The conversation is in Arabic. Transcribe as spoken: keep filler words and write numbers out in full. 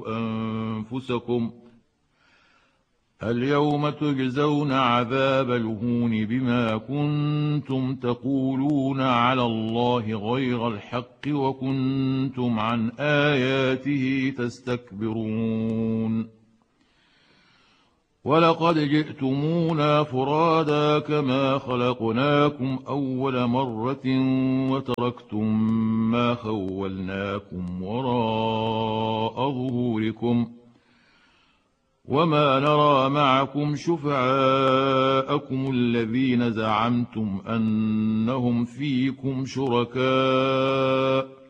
أنفسكم اليوم تجزون عذاب الهون بما كنتم تقولون على الله غير الحق وكنتم عن آياته تستكبرون ولقد جئتمونا فرادا كما خلقناكم أول مرة وتركتم ما خولناكم وراء ظهوركم وما نرى معكم شفعاءكم الذين زعمتم أنهم فيكم شركاء